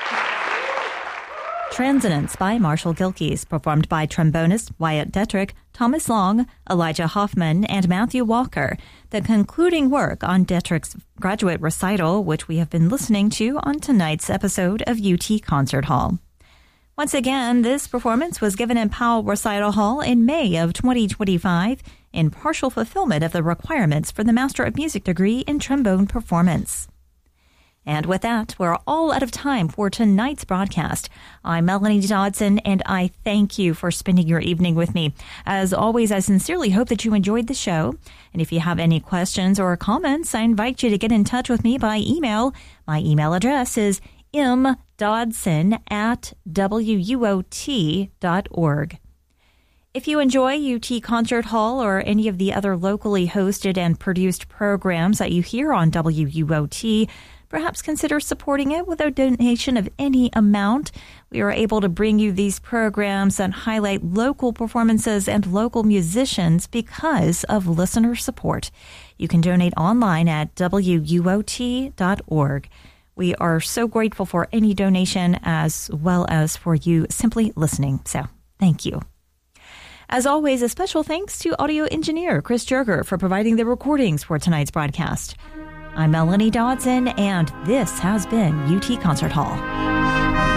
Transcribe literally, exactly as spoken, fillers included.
Transonance by Marshall Gilkes, performed by trombonist Wyatt Detrick, Thomas Long, Elijah Hoffman, and Matthew Walker, the concluding work on Detrick's graduate recital, which we have been listening to on tonight's episode of U T Concert Hall. Once again, this performance was given in Powell Recital Hall in May of twenty twenty-five in partial fulfillment of the requirements for the Master of Music degree in trombone performance. And with that, we're all out of time for tonight's broadcast. I'm Melanie Dodson, and I thank you for spending your evening with me. As always, I sincerely hope that you enjoyed the show. And if you have any questions or comments, I invite you to get in touch with me by email. My email address is mdodson at w u o t dot org. If you enjoy U T Concert Hall or any of the other locally hosted and produced programs that you hear on W U O T, perhaps consider supporting it with a donation of any amount. We are able to bring you these programs that highlight local performances and local musicians because of listener support. You can donate online at w u o t dot org. We are so grateful for any donation as well as for you simply listening. So thank you. As always, a special thanks to audio engineer Chris Jerger for providing the recordings for tonight's broadcast. I'm Melanie Dodson, and this has been U T Concert Hall.